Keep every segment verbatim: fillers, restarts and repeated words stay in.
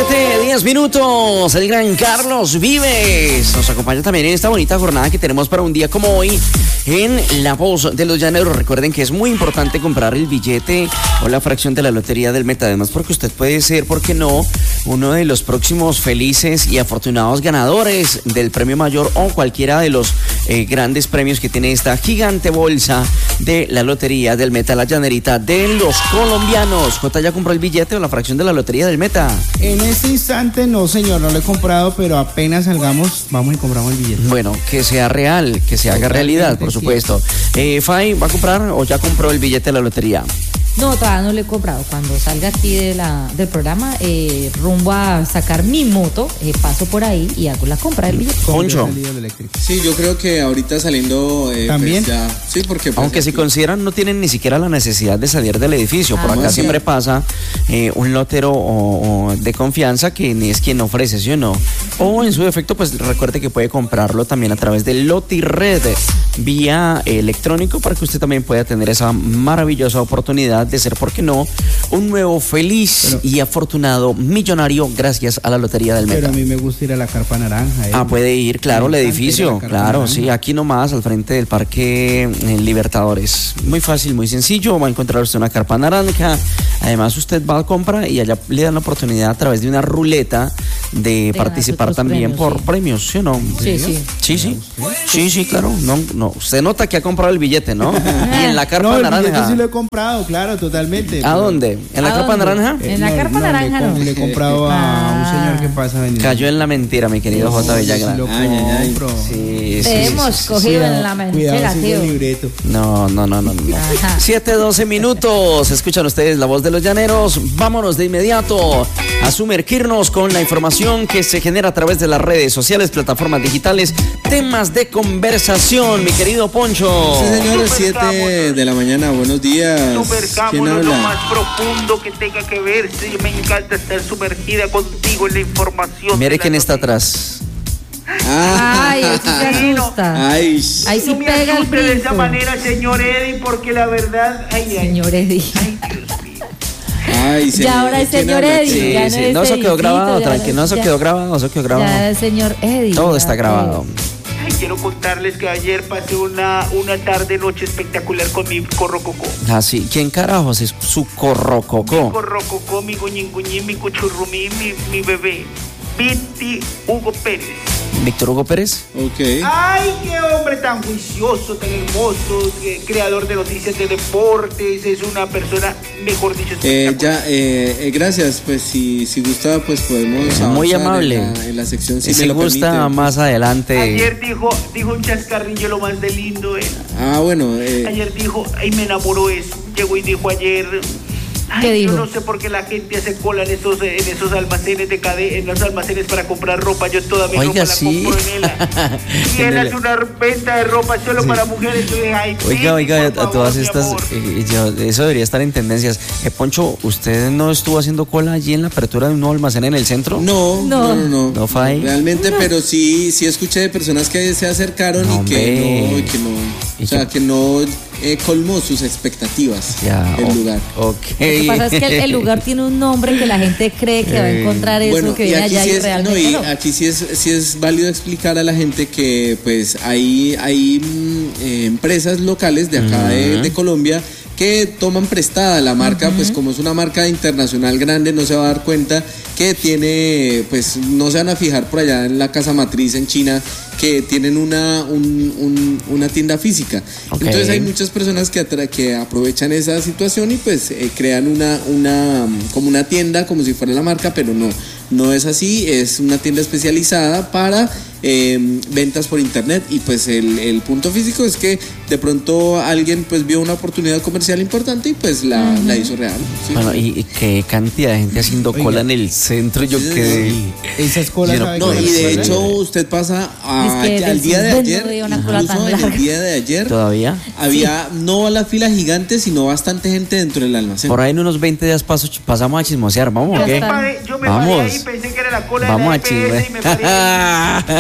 siete, diez minutos, el gran Carlos Vives nos acompaña también en esta bonita jornada que tenemos para un día como hoy en La Voz de los Llaneros. Recuerden que es muy importante comprar el billete o la fracción de la lotería del Meta, además porque usted puede ser, ¿por qué no?, uno de los próximos felices y afortunados ganadores del premio mayor o cualquiera de los eh, grandes premios que tiene esta gigante bolsa de la lotería del Meta, la llanerita de los colombianos. Jota, ¿ya compró el billete o la fracción de la lotería del Meta? En este instante no, señor, no lo he comprado, pero apenas salgamos vamos y compramos el billete. Bueno, que sea real, que se haga realidad, por supuesto. Eh, Fay, ¿va a comprar o ya compró el billete de la lotería? No, todavía no lo he comprado. Cuando salga aquí de la, del programa, eh, rumbo a sacar mi moto, eh, paso por ahí y hago la compra del billete. Poncho. Sí, yo creo que ahorita saliendo eh, ¿También? Pues ya, sí, porque pues, aunque aquí... si consideran no tienen ni siquiera la necesidad de salir del edificio. Por Ah, acá sí. siempre pasa eh, un lotero o, o de confianza que ni es quien ofrece, ¿sí o no? O en su defecto, pues recuerde que puede comprarlo también a través de LotiRed vía electrónico para que usted también pueda tener esa maravillosa oportunidad de ser, ¿por qué no?, un nuevo feliz pero, y afortunado millonario gracias a la lotería del Meta. Pero a mí me gusta ir a la Carpa Naranja. ¿eh? Ah, puede ir, claro, el edificio, claro, sí, aquí nomás, al frente del Parque eh, Libertadores. Muy fácil, muy sencillo, va a encontrar usted una carpa naranja. Además, usted va a compra y allá le dan la oportunidad a través de una ruleta de, de participar también premios, por sí. premios, ¿sí o no? Sí, sí. Sí, sí, sí, sí, claro. No, no, usted nota que ha comprado el billete, ¿no? Y en la carpa no, el naranja. billete sí lo he comprado, claro, totalmente. ¿A pero... dónde? ¿En la ¿A carpa dónde? naranja? En la no, carpa no, naranja le, no. Le he comprado a un señor que pasa vendiendo. Cayó en la mentira, mi querido no, J. Villagrán. Lo Ay, ay, ay. compro. Sí, sí, Te hemos sí, sí, cogido Cuidado, en la mentira, cuidado, sigo tío. el libreto. No, no, no, no, no. Ajá. siete, doce minutos. Escuchan ustedes La Voz de los Llaneros. Vámonos de inmediato a sumergirnos con la información que se genera a través de las redes sociales, plataformas digitales, temas de conversación, mi querido Poncho. Sí, señores, siete de la mañana, buenos días. ¿Quién Sumergámonos lo habla? más profundo que tenga que ver. Sí, me encanta estar sumergida contigo en la información. Mire de la quién está noticia. atrás. Ah, Ay, eso se asusta. ay, Ahí sí No me pega el asuste de esa brinco. manera, señor Eddie, porque la verdad... Ay, ay, Señor Eddie. ay, Dios mío. ay, señor. Ya ahora es ¿Quién señor habla? Eddie. Sí, ya sí. no es No, eso quedó Edicito, grabado, ya tranquilo. No, eso ya- quedó grabado, eso quedó Ya grabado. es señor Eddie. Todo ya, está grabado. Ay, quiero contarles que ayer pasé una, una tarde-noche espectacular con mi corrococó. Así, ¿quién carajos es su corrococó? Corrococó, mi guñinguñín, mi cuchurrumí, mi, mi bebé. Viti Hugo Pérez. ¿Víctor Hugo Pérez? Ok. Ay, qué hombre tan juicioso, tan hermoso, que- creador de noticias de deportes, es una persona, mejor dicho, Eh, espectacular. ya, eh, eh, gracias. Pues si, si gusta, pues podemos Muy avanzar amable. en la, en la sección. Si, Si, me lo gusta permite. más adelante. Ayer dijo, dijo un chascarrillo lo más de lindo, eh. Ah, bueno. Eh, Ayer dijo, ay, me enamoró eso. Llegó y dijo ayer, ay, ¿Qué yo dijo? no sé por qué la gente hace cola en esos, en esos almacenes de cade en los almacenes para comprar ropa. Yo toda mi Oiga, ropa sí. la compro en ella. Y En él el- hace una venta de ropa solo Sí. para mujeres. Yo dije, ay, Oiga, sí, oiga, por a favor, todas mi estas, amor. eh, yo- eso debería estar en tendencias. Eh, Poncho, ¿usted no estuvo haciendo cola allí en la apertura de un nuevo almacén en el centro? no, No. no, no, no. No, Fay. Realmente, pero sí, sí escuché de personas que se acercaron No, y que hombre. no, y que no, Y o sea, que- que no eh, colmó sus expectativas Ya, el o- lugar. Ok. Lo que pasa es que el, el lugar tiene un nombre que la gente cree que va a encontrar eso Bueno, que y viene aquí allá sí y es, no, realmente y no. aquí sí es, sí es válido explicar a la gente que pues hay, hay mm, eh, empresas locales de acá de, de Colombia que toman prestada la marca, pues como es una marca internacional grande, no se va a dar cuenta que tiene, pues no se van a fijar por allá en la casa matriz en China, que tienen una, un- un- una tienda física. Ok. Entonces hay muchas personas que, atra- que aprovechan esa situación y pues eh, crean una, una, mm, como una tienda como si fuera la marca, pero no, no es así, es una tienda especializada para eh, ventas por internet y pues el, el punto físico es que de pronto alguien pues vio una oportunidad comercial importante y pues la, la hizo real. ¿sí? Bueno, y, y qué cantidad de gente haciendo Oiga. cola en el centro, yo Sí, quedé... Esas colas, Yo no- ¿sabe No, cuál y es? de hecho usted pasa a- Es que al del día de Sisbén no ayer, había una cola tan incluso en el larga. día de ayer, ¿Todavía? había no la fila gigante, sino bastante gente dentro del almacén. Por ahí en unos veinte días paso, pasamos a chismosear, ¿vamos o Ya qué? está. Paré- yo me Vamos. paré ahí y pensé que era la cola Vamos a de la E P S chisme. y me paré.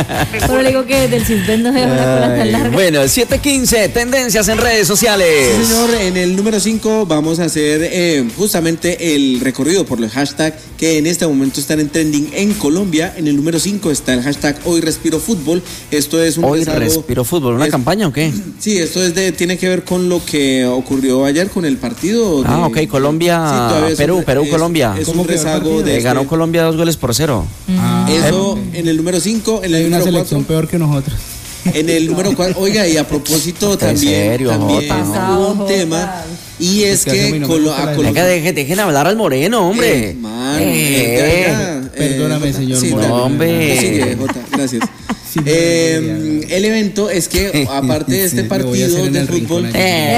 Pero le digo que del Cisben no veo una cola tan larga. Bueno, siete quince, tendencias en redes sociales. Sí, señor, en el número cinco vamos a hacer eh, justamente el recorrido por los hashtags que en este momento están en trending en Colombia. En el número cinco está el hashtag Hoy Respiro Fútbol. Esto es un Hoy rezago, Respiro Fútbol, ¿una es, campaña o qué? Sí, esto es de, tiene que ver con lo que ocurrió ayer con el partido. De, Ah, ok, Colombia, sí, Perú, un, Perú, es, Colombia. Es un rezago de... Eh, ganó este, Colombia dos goles por cero. Ah, Eso ok. en el número cinco, en el Hay una número selección cuatro. peor que nosotros. En el número cuatro, oiga, y a propósito ¿En también, serio, también Jota? hubo un Jota. tema, y es Es que hace que mi Colo- nombre a no Colombia... Venga, dejen, dejen hablar al moreno, hombre. Eh, man, Eh, ya, ya, eh, Perdóname, Jota, señor sí, Moreno. dale, Hombre. sigue, Jota, gracias. Sí, Eh, ya, ya. el evento es que, aparte de este Sí, me voy a partido hacer en de el rincón fútbol... allí. Eh.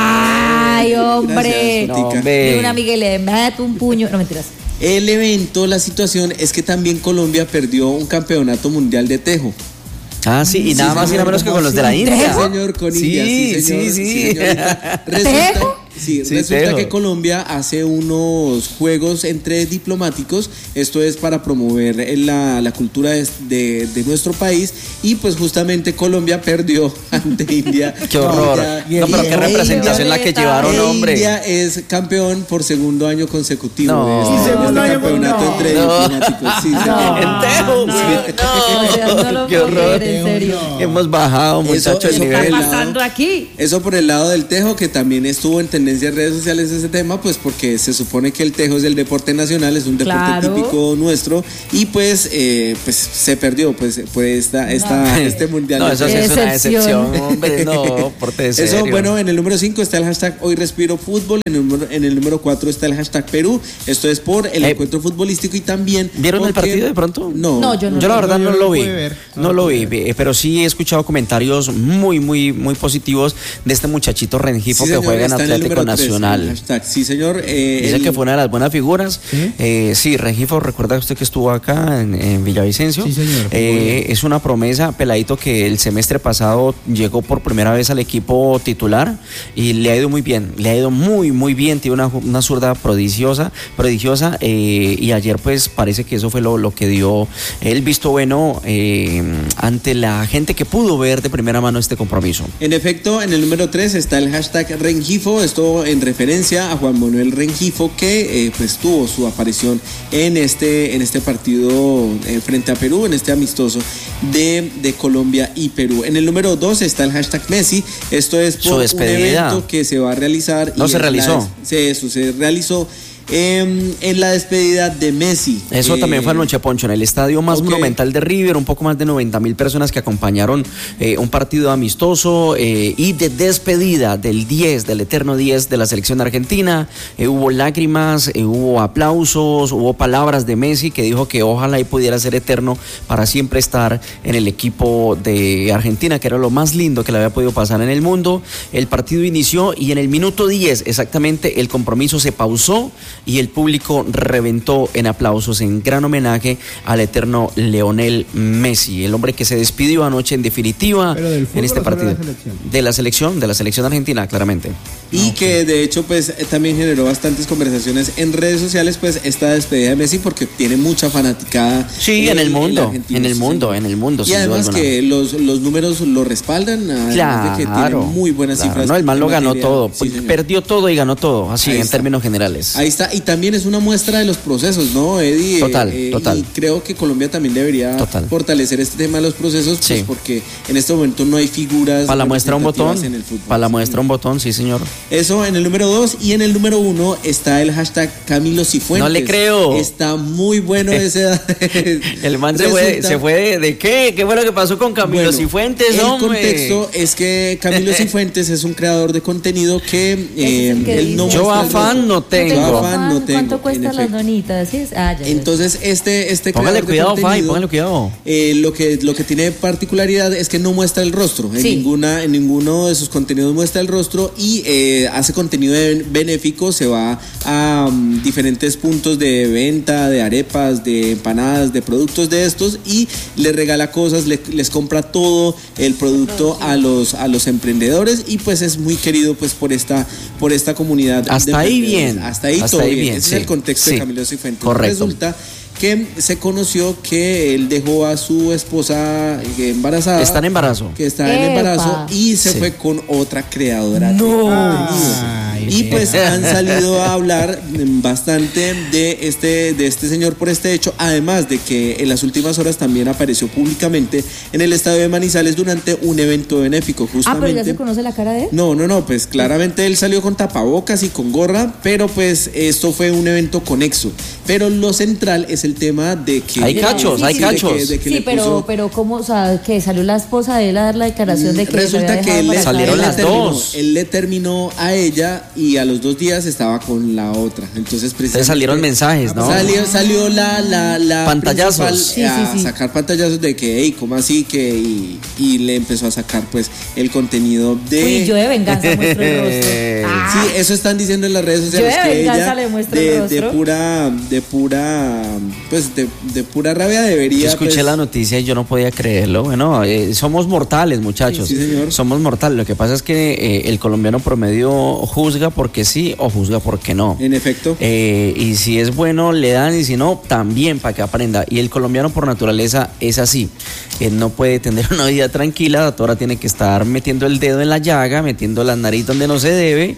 Ay, hombre. Gracias, Jotica. Hombre. De una amiga y le meto un puño. No, mentiras. El evento, la situación es que también Colombia perdió un campeonato mundial de tejo. Ah, sí, y Sí, nada más y señor, nada menos que ¿cómo con los de la así? India. Sí, señor, con India, sí, señor, sí, sí. señorita. Resulta, ¿Tejo? sí, Sí, resulta tejo. que Colombia hace unos juegos entre diplomáticos, esto es para promover la, la cultura de, de- de nuestro país, y pues justamente Colombia perdió ante India. Qué horror. India- No, pero qué India- representación la que llevaron, e hombre. India es campeón por segundo año consecutivo No. de este, Y segundo este año campeonato con- entre No. diplomáticos. Sí, sí. No. En Tejo, no, sí. O sea, no lo Qué puedo horror. creer, en serio. No. Hemos bajado, Eso- muchachos, eso el ¿Qué nivel. está el lado- pasando aquí? Eso por el lado del tejo, que también estuvo en tendencia en redes sociales ese tema, pues porque se supone que el tejo es el deporte nacional, es un deporte Claro. típico nuestro, y pues eh, pues se perdió pues por esta, esta este mundial. No, de eso sí tejo. es una Excepción. excepción, hombre, no, porte de serio. Eso, bueno, en el número cinco está el hashtag Hoy Respiro Fútbol, en el número, en el número cuatro está el hashtag Perú, esto es por el Eh, encuentro futbolístico, y también... ¿Vieron el porque- partido de pronto? No, No, yo no. Yo la verdad yo no no lo lo vi, pude ver. no lo vi, eh, pero sí he escuchado comentarios muy, muy, muy positivos de este muchachito Rengifo Sí, que señor, juega en está el Atlético número tres, el Nacional. hashtag. Sí, señor. eh, Dice el- que fue una de las buenas figuras. ¿Sí? Eh, sí, Rengifo, recuerda usted que estuvo acá en, en Villavicencio. Sí, señor. Eh, es una promesa, peladito, que el semestre pasado llegó por primera vez al equipo titular y le ha ido muy bien, le ha ido muy, muy bien. Tiene una, una zurda prodigiosa, prodigiosa eh, y ayer pues parece que eso fue lo, lo que dio el visto bueno eh, ante la gente que pudo ver de primera mano este compromiso. En efecto, en el número tres está el hashtag Rengifo, esto en referencia a Juan Manuel Rengifo, que eh, pues tuvo su aparición en este, en este partido eh, frente a Perú, en este amistoso de, de Colombia y Perú. En el número dos está el hashtag Messi, esto es Su por un despedida. evento que se va a realizar. No y se es la realizó. des- se, eso, se realizó eh, en la despedida de Messi. Eso Eh, también fue anoche, Poncho, en el estadio más ok. monumental de River, un poco más de noventa mil personas que acompañaron eh, un partido amistoso eh, y de despedida del diez, del eterno diez de la selección argentina. Eh, hubo lágrimas, eh, hubo aplausos, hubo palabras de Messi que dijo que ojalá y pudiera ser eterno para siempre estar en el equipo de Argentina, que era lo más lindo que le había podido pasar en el mundo. El partido inició y en el minuto diez exactamente el compromiso se pausó y el público reventó en aplausos en gran homenaje al eterno Lionel Messi, el hombre que se despidió anoche en definitiva ¿Pero del fútbol en este o solo de la partido. selección? De la selección, de la selección argentina, claramente. Y que de hecho pues eh, también generó bastantes conversaciones en redes sociales pues esta despedida de Messi, porque tiene mucha fanaticada. Sí, en el mundo, argentino, en el sí, mundo, señor. en el mundo. Y sin duda además alguna. que los, los números lo respaldan, además de que tiene Claro, muy buenas claro. cifras. No, el man en lo ganó materia- todo, Sí, señor. perdió todo y ganó todo, así Ahí en está. términos generales. Ahí está, y también es una muestra de los procesos, ¿no, Eddie? Eh, Total, total. Y creo que Colombia también debería Total. fortalecer este tema de los procesos, pues Sí. porque en este momento no hay figuras. Para la muestra un botón, representativas en el fútbol. para la Sí, muestra señor. un botón, sí señor. Eso en el número dos, y en el número uno está el hashtag Camilo Cifuentes. No le creo. Está muy bueno ese. El man se fue, Resulta- se fue de, ¿de qué? ¿Qué fue lo que pasó con Camilo Bueno, Cifuentes, el hombre? contexto es que Camilo Cifuentes es un creador de contenido que Ese eh, es el que él no dice- Yo muestra el afán rostro. no tengo. Yo Yo afán no tengo. ¿Cuánto en cuestan las efecto. donitas? ¿Sí? Ah, ya, ya. Entonces, este, este Póngale creador cuidado, de Fay, contenido, póngale cuidado. eh, lo que lo que tiene particularidad es que no muestra el rostro. En Sí. ninguna, en ninguno de sus contenidos muestra el rostro, y eh, hace contenido de- benéfico. Se va a um, diferentes puntos de venta de arepas, de empanadas, de productos de estos, y les regala cosas, le- les compra todo el producto a los a los emprendedores, y pues es muy querido pues por esta por esta comunidad. de Hasta ahí emprendedores. bien. Hasta ahí Hasta todo ahí bien. bien, Ese sí. es el contexto Sí. de Camilo Cifuentes. Correcto. Resulta que se conoció que él dejó a su esposa embarazada. Está en embarazo. Que está en ¡Epa! embarazo y se Sí. fue con otra creadora. No. de contenido. Ay, Y pues sí. han salido a hablar bastante de este, de este señor por este hecho, además de que en las últimas horas también apareció públicamente en el estadio de Manizales durante un evento benéfico, Ah, justamente. pero ya se conoce la cara de él. No, no, no, pues claramente él salió con tapabocas y con gorra, pero pues esto fue un evento conexo. Pero lo central es el tema de que... Hay cachos, hay de que- cachos. de que Sí, le pero, puso- pero ¿cómo? O sea, que salió la esposa de él a dar la declaración de que se Resulta había que dejado él le, embarazada. Salieron él le las terminó, dos. él le terminó a ella y a los dos días estaba con la otra. Entonces, Entonces salieron mensajes, ¿no? Salió, salió la, la, la Pantallazos. principal Sí, a sí, sí. sacar pantallazos de que, hey, ¿cómo así? Que, y, y le empezó a sacar pues el contenido de... Uy, yo de venganza muestro el rostro. Ah, Sí, eso están diciendo en las redes sociales, Yo de que venganza ella le muestro el de, de rostro. pura, de pura, pues de, de pura rabia debería. Yo escuché pues, la noticia y yo no podía creerlo. Bueno, eh, somos mortales, muchachos. Sí, sí, señor. Somos mortales. Lo que pasa es que eh, el colombiano promedio juzga porque sí o juzga porque no. En efecto. Eh, y si es bueno, le dan, y si no, también para que aprenda. Y el colombiano por naturaleza es así. Él no puede tener una vida tranquila, ahora tiene que estar metiendo el dedo en la llaga, metiendo la nariz donde no se debe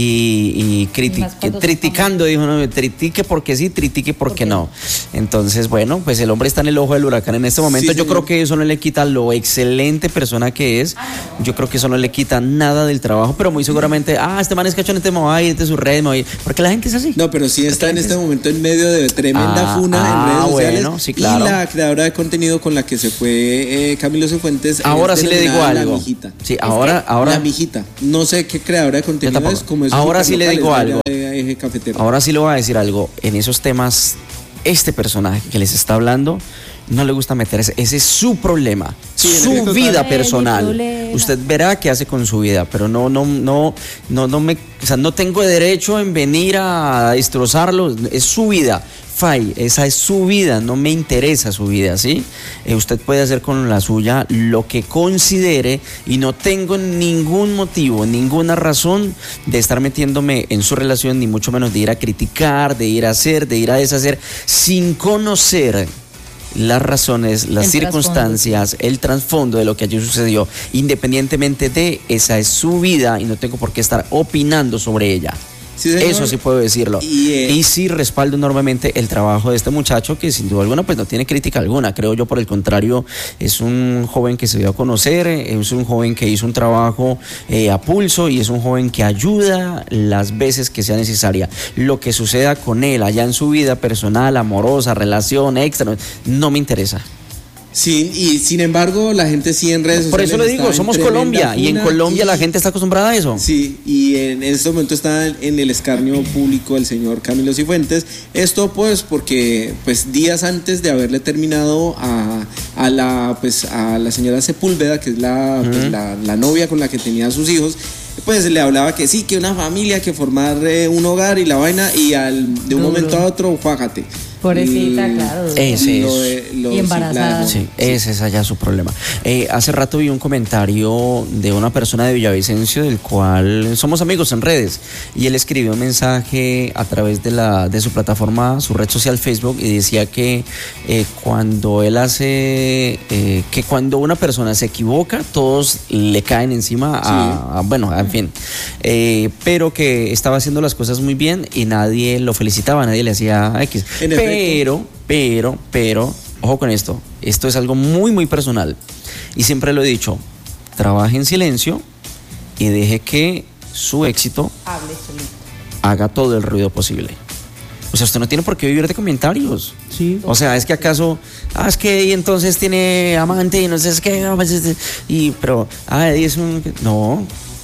y, y criti- Más cuando criticando, dijo, no, critique porque sí, critique porque no. Entonces, bueno, pues el hombre está en el ojo del huracán en este momento. Sí, Yo señor. creo que eso no le quita lo excelente persona que es. Yo creo que eso no le quita nada del trabajo, pero muy seguramente, ah, este man es cachonete, me voy a ir de sus redes, me voy a ir. Porque la gente es así. No, pero sí está en este momento en medio de tremenda Ah, funa ah, en redes sociales. bueno, sí, claro. Y la creadora de contenido con la que se fue eh, Camilo Cifuentes. Ahora es sí le digo denominada algo. La mijita. Sí, ahora, ahora. La mijita. No sé qué creadora de contenido tampoco. es, como es Ahora sí le digo algo. De eje cafetero. Ahora sí le voy a decir algo. En esos temas, este personaje que les está hablando no le gusta meterse. Ese es su problema, Sí, en su efecto, vida total. personal. El problema. Usted verá qué hace con su vida, pero no, no, no, no, no me, o sea, no tengo derecho en venir a destrozarlo. Es su vida. Fay, esa es su vida, no me interesa su vida, ¿sí? Eh, usted puede hacer con la suya lo que considere y no tengo ningún motivo, ninguna razón de estar metiéndome en su relación, ni mucho menos de ir a criticar, de ir a hacer, de ir a deshacer, sin conocer las razones, las El circunstancias, el trasfondo de lo que allí sucedió. Independientemente de, esa es su vida y no tengo por qué estar opinando sobre ella. Sí, señor. Eso sí puedo decirlo. Y, eh, Y sí respaldo enormemente el trabajo de este muchacho, que sin duda alguna pues no tiene crítica alguna. Creo yo, por el contrario, es un joven que se dio a conocer, es un joven que hizo un trabajo eh, a pulso y es un joven que ayuda las veces que sea necesaria. Lo que suceda con él allá en su vida personal, amorosa, relación, extra, no me interesa. Sí, y sin embargo, la gente sí en redes Por sociales. eso le digo, está en somos tremenda Colombia y en funa Colombia y- la gente está acostumbrada a eso. Sí, y en este momento está en el escarnio público el señor Camilo Cifuentes. Esto pues porque pues días antes de haberle terminado a, a la pues a la señora Sepúlveda, que es la, pues, la, la novia con la que tenía a sus hijos, pues le hablaba que sí, que una familia, que formar eh, un hogar y la vaina, y al, de un Duro. momento a otro, juágate. Pobrecita, Y- claro. Ese lo es. de- lo- Y sí, embarazada. la- Sí, ese es allá su problema. Eh, hace rato vi un comentario de una persona de Villavicencio, del cual somos amigos en redes, y él escribió un mensaje a través de la de su plataforma, su red social Facebook, y decía que eh, cuando él hace, eh, que cuando una persona se equivoca, todos le caen encima a, a- bueno, en fin, eh, pero que estaba haciendo las cosas muy bien y nadie lo felicitaba, nadie le hacía X. En efecto. Pero, pero, pero, ojo con esto, esto es algo muy, muy personal. Y siempre lo he dicho, trabaje en silencio y deje que su éxito Hable solito. haga todo el ruido posible. O sea, usted no tiene por qué vivir de comentarios. Sí. O sea, es que acaso, ah, es que y entonces tiene amante y no sé, es que, ah, pues, este, y, pero, ah, y es un, no,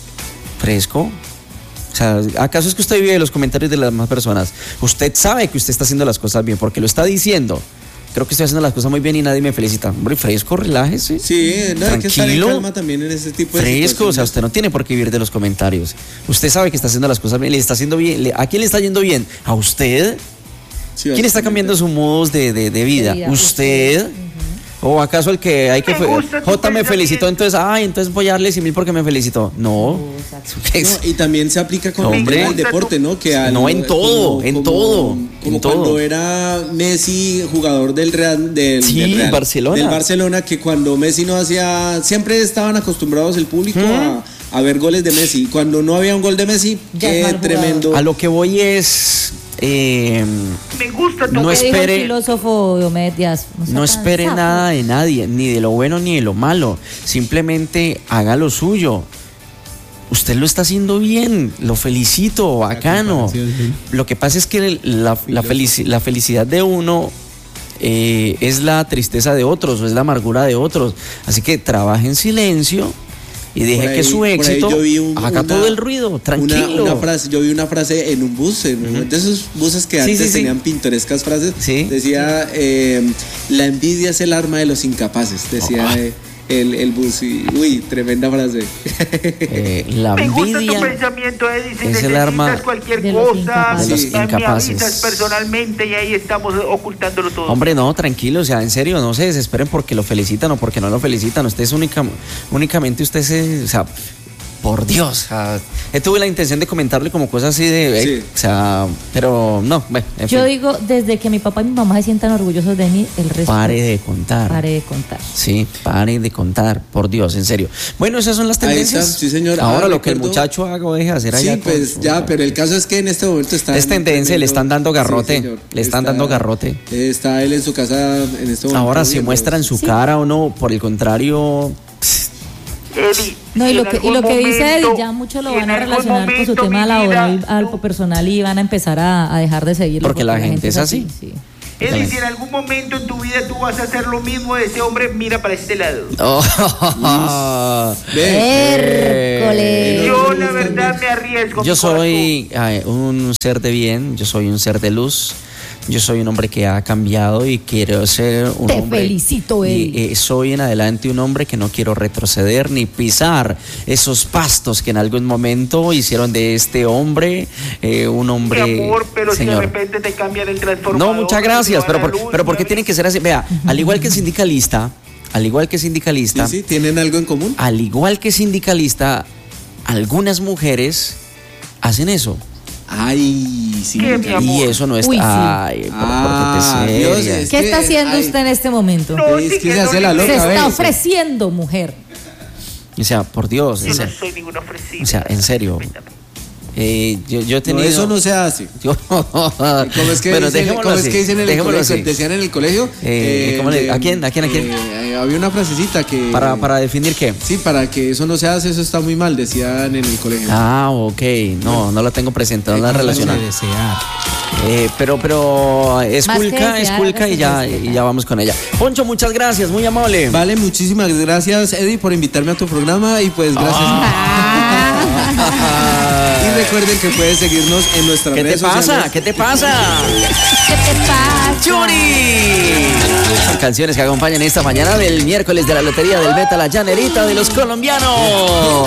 fresco. O sea, ¿acaso es que usted vive de los comentarios de las demás personas? Usted sabe que usted está haciendo las cosas bien, porque lo está diciendo. Creo que estoy haciendo las cosas muy bien y nadie me felicita. Hombre, fresco, relájese. Sí, no, hay que estar en Tranquilo. calma también en ese tipo de Fresco, o sea, situaciones. usted no tiene por qué vivir de los comentarios. Usted sabe que está haciendo las cosas bien, le está haciendo bien. le- ¿A quién le está yendo bien? ¿A usted? Sí, ¿Quién está básicamente. cambiando sus modos de, de- de vida? De vida, ¿Usted? usted. ¿O acaso el que hay que... Me fe- gusta tu J me felicitó, pensamiento. entonces, ay, entonces voy a darle cien mil porque me felicitó? No. No, y también se aplica con Hombre. el tema del deporte, ¿no? Que al- No, en todo, en todo, Como en cuando todo. era Messi jugador del Real, del, Sí, del Real, Barcelona. del Barcelona, que cuando Messi no hacía, siempre estaban acostumbrados el público a, a ver goles de Messi. Cuando no había un gol de Messi, Ya es qué mal tremendo. A lo que voy es... eh, Me gusta tu No ¿Qué es- dijo espere- el filósofo Diomedes Díaz? sea no tan espere sapo. nada de nadie, ni de lo bueno ni de lo malo. Simplemente haga lo suyo. Usted lo está haciendo bien, lo felicito, bacano. comparación, sí. Lo que pasa es que la, la, felici- la felicidad de uno eh, es la tristeza de otros o es la amargura de otros. Así que trabaje en silencio y deje Por ahí- que su por ahí éxito yo vi un- haga una- todo el ruido, Una, tranquilo. una frase, yo vi una frase en un bus, en uno de esos buses que Sí, antes sí, sí. tenían pintorescas frases. Sí. Decía, eh, la envidia es el arma de los incapaces, decía Ah. eh, el, el bus. Y, uy, tremenda frase. Eh, la Me gusta tu envidia pensamiento, Eddie. Si es el necesitas arma cualquier de los cosa, incapaces. De los me- me incapaces. avisas personalmente y ahí estamos ocultándolo todo. Hombre, no, tranquilo, o sea, en serio, no se desesperen porque lo felicitan o porque no lo felicitan. Usted es única, únicamente usted se, o sea, por Dios, o sea, eh, tuve la intención de comentarle como cosas así de, eh, Sí. o sea, pero no, bueno, en Yo fin, digo, desde que mi papá y mi mamá se sientan orgullosos de mí, el resto... pare de contar. Pare de contar. Sí, pare de contar, por Dios, en serio. Bueno, esas son las Ahí tendencias. está, sí, señor. Ahora Ah, lo que el recuerdo- muchacho haga o deje de hacer allá. Sí, con pues su- ya, pero el caso es que en este momento está. Es en tendencia, le tremendo- están dando garrote, señor. le están dando garrote. Está él en su casa en este momento. Ahora si viendo- muestran su Sí. cara o no, por el contrario, Eddie, No, y si lo en que, y algún lo que dice momento- Eddie, ya muchos lo si van en a algún relacionar con su momento, tema mi laboral, vida, algo tú- personal y van a empezar a, a dejar de seguirlo. Porque la gente es así. sí. Eddie, si en algún momento en tu vida tú vas a hacer lo mismo de ese hombre, mira para este lado. oh, Ve, Hércules. Yo la verdad me arriesgo. yo mi soy ay, un ser de bien, yo soy un ser de luz, yo soy un hombre que ha cambiado y quiero ser un Te hombre. felicito, y, Eddie. eh, soy en adelante un hombre que no quiero retroceder ni pisar esos pastos que en algún momento hicieron de este hombre eh, un corazón. hombre. Mi amor, pero si de señor. repente te cambian el transformador. No, muchas te gracias, va pero la por, luz, pero ¿por qué ¿sabes? tienen que ser así? Vea, al igual que sindicalista, al igual que sindicalista, Sí, sí, ¿tienen algo en común? al igual que sindicalista, algunas mujeres hacen eso. Ay, sí. ¿Qué, mi amor? Y eso no es. Uy, sí. Ay, pero Ah, pórtate Dios, seria. es ¿Qué que, está haciendo ay, usted en este momento? No, Es sí que se hace la no, loca, Se a está ver. ofreciendo, mujer. O sea, por Dios. Yo en no serio. soy ninguna ofrecida. O sea, en serio. Eh, yo, yo he No, tenido. eso no se hace. Yo- ¿Cómo es que, Bueno, dicen, dejémoslo cómo es así, que dicen en el dejémoslo colegio? así. Decían en el colegio. Eh, ¿cómo le- a quién, a quién, a quién? eh, había una frasecita que. Para, para definir qué. Sí, para que eso no se hace, eso está muy mal, decían en el colegio. Ah, ok. No, no la tengo presente, no la relacionada. De desear. Eh, pero, pero es Más que culca, es desear, culca y ya, hágase y ya vamos con ella. Poncho, muchas gracias, muy amable. Vale, muchísimas gracias, Eddie, por invitarme a tu programa y pues gracias. Y recuerden que pueden seguirnos en nuestras ¿Qué te redes pasa? sociales. ¿Qué te pasa? ¿Qué te pasa? ¡Churi! Son canciones que acompañan esta mañana del miércoles de la Lotería del Beta, la llanerita de los colombianos.